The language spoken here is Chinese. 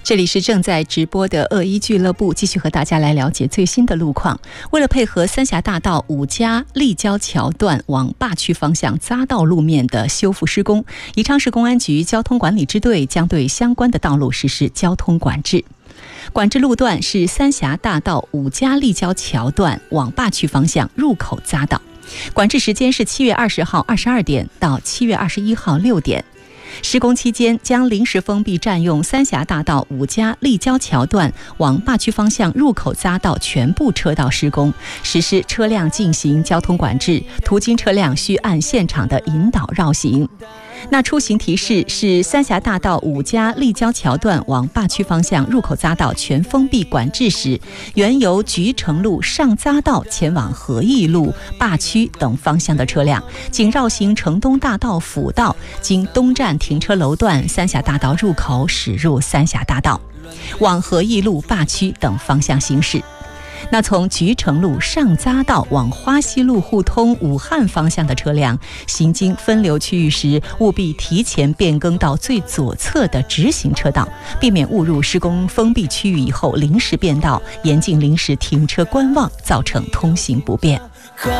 这里是正在直播的鄂一俱乐部，继续和大家来了解最新的路况。为了配合三峡大道5家立交桥段往坝区方向匝道路面的修复施工，宜昌市公安局交通管理支队将对相关的道路实施交通管制。管制路段是三峡大道5家立交桥段往坝区方向入口匝道，管制时间是7月20号22点到7月21号6点。施工期间将临时封闭占用三峡大道5家立交桥段往坝区方向入口匝道全部车道施工，实施车辆进行交通管制，途经车辆需按现场的引导绕行。那出行提示是三峡大道5家立交桥段往坝区方向入口匝道全封闭管制时，原由菊城路上匝道前往和义路、坝区等方向的车辆，仅绕行城东大道辅道，经东站停车楼段三峡大道入口驶入三峡大道，往和义路、坝区等方向行驶。那从菊城路上匝道往花溪路互通武汉方向的车辆，行经分流区域时，务必提前变更到最左侧的直行车道，避免误入施工封闭区域以后临时变道，严禁临时停车观望，造成通行不便。